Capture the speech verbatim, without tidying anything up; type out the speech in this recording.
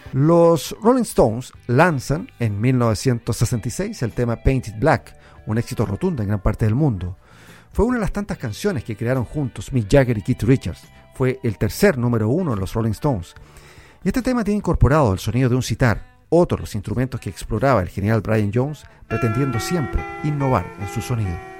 Los Rolling Stones lanzan en mil novecientos sesenta y seis el tema Painted Black, un éxito rotundo en gran parte del mundo. Fue una de las tantas canciones que crearon juntos Mick Jagger y Keith Richards. Fue el tercer número uno de los Rolling Stones. Y este tema tiene incorporado el sonido de un sitar, otro de los instrumentos que exploraba el genial Brian Jones, pretendiendo siempre innovar en su sonido.